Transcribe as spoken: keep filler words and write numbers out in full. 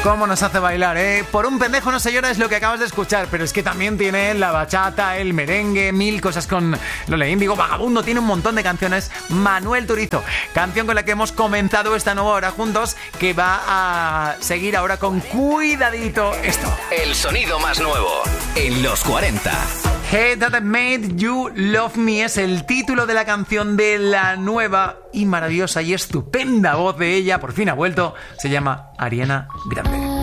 cómo nos hace bailar, ¿eh? Por un pendejo no se llora es lo que acabas de escuchar, pero es que también tiene la bachata, el merengue, mil cosas con Lola Índigo. Vagabundo tiene un montón de canciones. Manuel Turizo, canción con la que hemos comenzado esta nueva hora juntos, que va a seguir ahora con cuidadito esto. El sonido más nuevo en los cuarenta. Hey That Made You Love Me es el título de la canción de la nueva y maravillosa y estupenda voz de ella. Por fin ha vuelto. Se llama Ariana Grande.